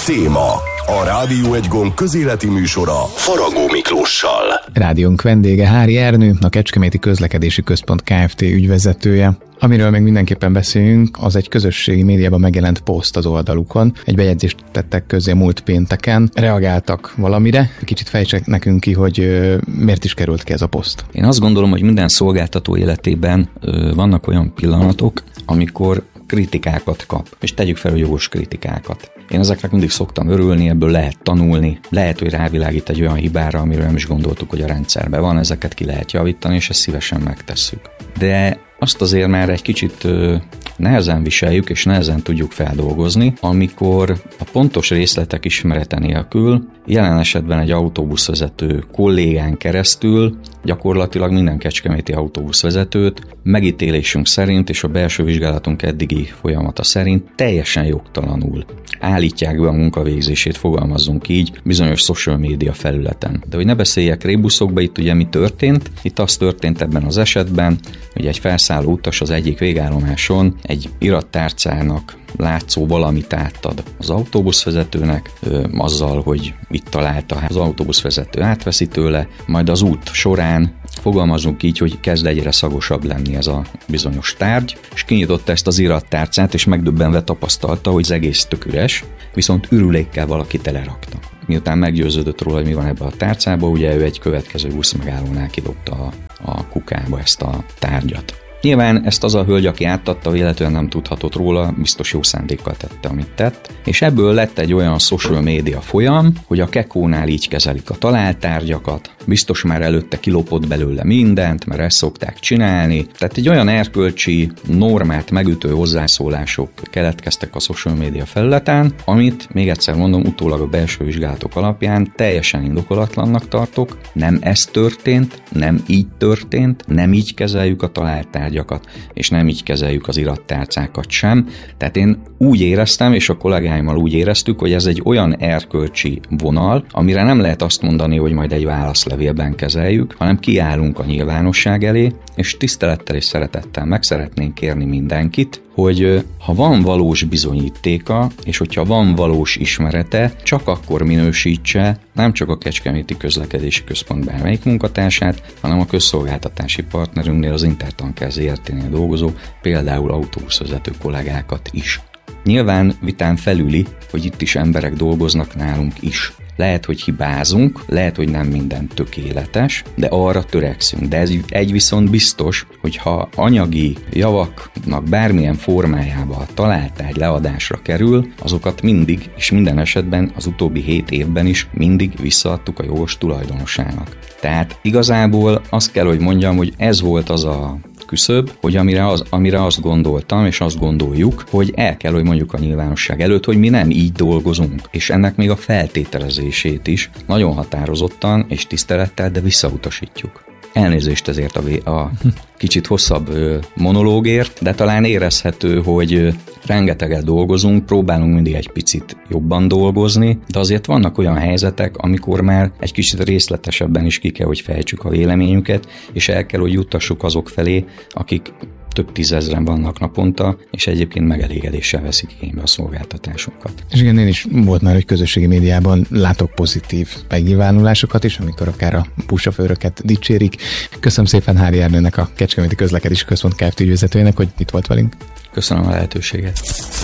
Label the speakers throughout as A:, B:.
A: Téma. A Rádió Egy Gomb közéleti műsora Faragó Miklóssal.
B: Rádiónk vendége Hári Ernő, a Kecskeméti Közlekedési Központ Kft. Ügyvezetője. Amiről még mindenképpen beszéljünk, az egy közösségi médiában megjelent poszt az oldalukon. Egy bejegyzést tettek közzé múlt pénteken. Reagáltak valamire? Kicsit fejtsek nekünk ki, hogy miért is került ki ez a poszt.
C: Én azt gondolom, hogy minden szolgáltató életében vannak olyan pillanatok, amikor kritikákat kap, és tegyük fel, hogy jogos kritikákat. Én ezeknek mindig szoktam örülni, ebből lehet tanulni, lehet, hogy rávilágít egy olyan hibára, amiről nem is gondoltuk, hogy a rendszerben van, ezeket ki lehet javítani, és ezt szívesen megtesszük. De azt azért már egy kicsit nehezen viseljük, és nehezen tudjuk feldolgozni, amikor a pontos részletek ismerete nélkül, jelen esetben egy autóbuszvezető kollégán keresztül gyakorlatilag minden kecskeméti autóbuszvezetőt megítélésünk szerint és a belső vizsgálatunk eddigi folyamata szerint teljesen jogtalanul állítják be a munkavégzését, fogalmazzunk így, bizonyos social media felületen. De hogy ne beszéljek rébuszokba, itt ugye mi történt? Itt az történt ebben az esetben, hogy egy felszálló utas az egyik végállomáson egy irattárcának látszó valamit átad az autóbuszvezetőnek, azzal, hogy itt találta, az autóbuszvezető átveszi tőle, majd az út során fogalmazunk így, hogy kezd egyre szagosabb lenni ez a bizonyos tárgy, és kinyitotta ezt az irattárcát, és megdöbbenve tapasztalta, hogy az egész tök üres, viszont ürülékkel valaki telerakta. Miután meggyőződött róla, hogy mi van ebbe a tárcába, ugye ő egy következő buszmegállónál kidobta a kukába ezt a tárgyat. Nyilván ezt az a hölgy, aki átadta, véletlenül nem tudhatott róla, biztos jó szándékkal tette, amit tett, és ebből lett egy olyan social media folyam, hogy a Kekónál így kezelik a talált tárgyakat, biztos már előtte kilopott belőle mindent, mert ezt szokták csinálni, tehát egy olyan erkölcsi normát megütő hozzászólások keletkeztek a social media felületen, amit, még egyszer mondom, utólag a belső vizsgálatok alapján teljesen indokolatlannak tartok, nem ez történt, nem így történt, nem így kezeljük a talált tárgyakat, és nem így kezeljük az irattárcákat sem. Tehát én úgy éreztem, és a kollégáimmal úgy éreztük, hogy ez egy olyan erkölcsi vonal, amire nem lehet azt mondani, hogy majd egy válaszlevélben kezeljük, hanem kiállunk a nyilvánosság elé, és tisztelettel és szeretettel meg szeretnénk kérni mindenkit, hogy ha van valós bizonyítéka, és hogyha van valós ismerete, csak akkor minősítse nem csak a Kecskeméti Közlekedési Központ bármelyik munkatársát, hanem a közszolgáltatási partnerünknél, az Intertanker Zrt-nél dolgozó, például autóbuszvezető kollégákat is. Nyilván vitán felüli, hogy itt is emberek dolgoznak nálunk is. Lehet, hogy hibázunk, lehet, hogy nem minden tökéletes, de arra törekszünk. De ez egy viszont biztos, hogy ha anyagi javaknak bármilyen formájában a talált tárgy leadásra kerül, azokat mindig, és minden esetben az utóbbi 7 évben is mindig visszaadtuk a jogos tulajdonosának. Tehát igazából azt kell, hogy mondjam, hogy ez volt az a küszöb, hogy amire azt gondoltam, és azt gondoljuk, hogy el kell, hogy mondjuk a nyilvánosság előtt, hogy mi nem így dolgozunk, és ennek még a feltételezését is nagyon határozottan és tisztelettel, de visszautasítjuk. Elnézést ezért a kicsit hosszabb monológért, de talán érezhető, hogy rengeteget dolgozunk, próbálunk mindig egy picit jobban dolgozni, de azért vannak olyan helyzetek, amikor már egy kicsit részletesebben is ki kell, hogy fejtsük a véleményünket, és el kell, hogy juttassuk azok felé, akik több tízezren vannak naponta, és egyébként megelégedéssel veszik igénybe a szolgáltatásunkat.
B: És igen, én is volt már, hogy közösségi médiában látok pozitív megnyilvánulásokat is, amikor akár a buszsofőröket dicsérik. Köszönöm szépen Hári Ernőnek, a Kecskeméti Közlekedési Központ Kft. Ügyvezetőjének, hogy itt volt velünk.
C: Köszönöm a lehetőséget.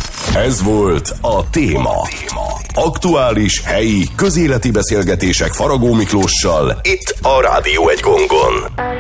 A: Ez volt a Téma. Aktuális, helyi, közéleti beszélgetések Faragó Miklóssal itt a Rádió Egy Gombon.